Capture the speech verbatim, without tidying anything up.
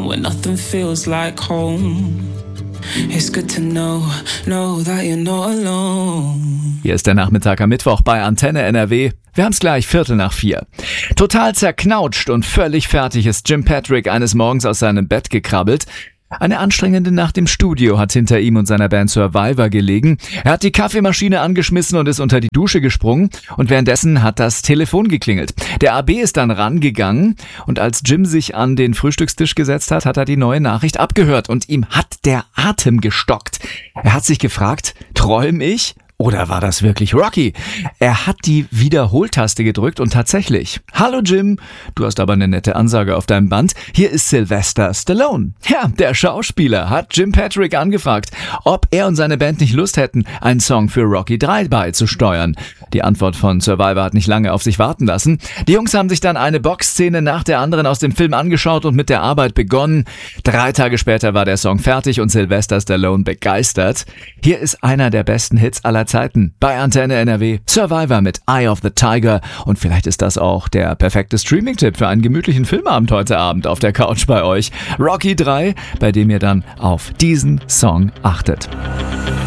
when nothing feels like home. It's good to know, know that you're not alone. Hier ist der Nachmittag am Mittwoch bei Antenne N R W. Wir haben's gleich, Viertel nach vier. Total zerknautscht und völlig fertig ist Jim Patrick eines Morgens aus seinem Bett gekrabbelt. Eine anstrengende Nacht im Studio hat hinter ihm und seiner Band Survivor gelegen. Er hat die Kaffeemaschine angeschmissen und ist unter die Dusche gesprungen. Und währenddessen hat das Telefon geklingelt. Der A B ist dann rangegangen und als Jim sich an den Frühstückstisch gesetzt hat, hat er die neue Nachricht abgehört und ihm hat der Atem gestockt. Er hat sich gefragt, träum ich? Oder war das wirklich Rocky? Er hat die Wiederholtaste gedrückt und tatsächlich. Hallo Jim, du hast aber eine nette Ansage auf deinem Band. Hier ist Sylvester Stallone. Ja, der Schauspieler hat Jim Patrick angefragt, ob er und seine Band nicht Lust hätten, einen Song für Rocky drei beizusteuern. Die Antwort von Survivor hat nicht lange auf sich warten lassen. Die Jungs haben sich dann eine Boxszene nach der anderen aus dem Film angeschaut und mit der Arbeit begonnen. Drei Tage später war der Song fertig und Sylvester Stallone begeistert. Hier ist einer der besten Hits aller Zeiten bei Antenne N R W. Survivor mit Eye of the Tiger. Und vielleicht ist das auch der perfekte Streaming-Tipp für einen gemütlichen Filmabend heute Abend auf der Couch bei euch. Rocky drei, bei dem ihr dann auf diesen Song achtet.